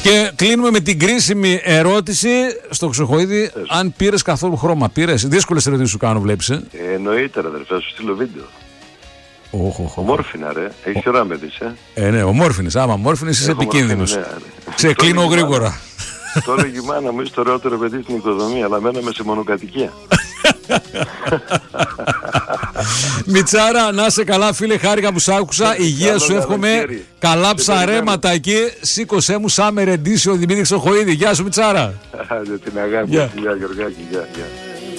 Και κλείνουμε με την κρίσιμη ερώτηση στο Ξοχοίδη. Αν πήρες καθόλου χρώμα, πήρες? Δύσκολες ερωτήσεις σου κάνω, βλέπεις. Εννοείται, ρε αδερφέ, σου στείλω βίντεο. Ομόρφινα, ρε. Έχεις ώρα με δεις, ναι, ομόρφινες. Άμα ομόρφινες είσαι επικίνδυνος. Σε κλείνω γρήγορα. Τώρα η μάνα μου είσαι το ωραιότερο παιδί στην οικοδομή, αλλά μέναμε σε μονοκατοικία. Μιτσάρα, να είσαι καλά φίλε, χάρηκα που σ' άκουσα. Υγεία σου εύχομαι. Καλά ψαρέματα εκεί. Σήκωσέ μου Summer Edition Δημήτρη Ξοχοίδη. Γεια σου Μιτσάρα. Την αγάπη, γεια Γιωργάκη, γεια.